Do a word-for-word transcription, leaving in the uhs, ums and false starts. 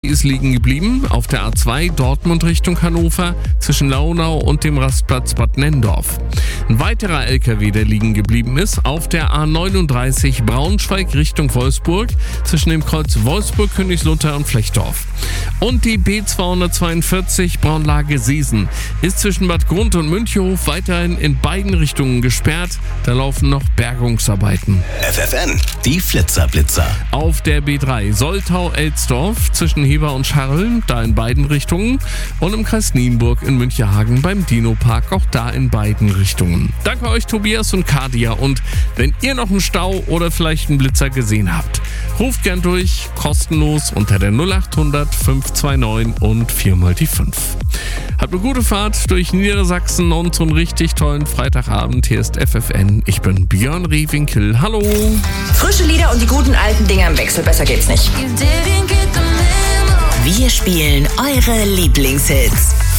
ist liegen geblieben auf der A zwei Dortmund Richtung Hannover zwischen Launau und dem Rastplatz Bad Nenndorf. Ein weiterer L K W, der liegen geblieben ist, auf der A neununddreißig Braunschweig Richtung Wolfsburg zwischen dem Kreuz Wolfsburg, Königslutter und Flechdorf. Und die B zweihundertzweiundvierzig Braunlage Seesen ist zwischen Bad Grund und Münchehof weiterhin in beiden Richtungen gesperrt. Da laufen noch Bergungsarbeiten. F F N, die Flitzer-Blitzer. Auf der B drei Soltau-Elsdorf zwischen Heber und Scharl, da in beiden Richtungen. Und im Kreis Nienburg in Münchehagen beim Dino-Park, auch da in beiden Richtungen. Danke euch, Tobias und Kadia. Und wenn ihr noch einen Stau oder vielleicht einen Blitzer gesehen habt, ruft gern durch, kostenlos unter der null acht hundert fünf zwei neun und vier mal die fünf. Habt eine gute Fahrt durch Niedersachsen und so einen richtig tollen Freitagabend. Hier ist F F N. Ich bin Björn Rehwinkel. Hallo. Frische Lieder und die guten alten Dinger im Wechsel. Besser geht's nicht. Wir spielen eure Lieblingshits.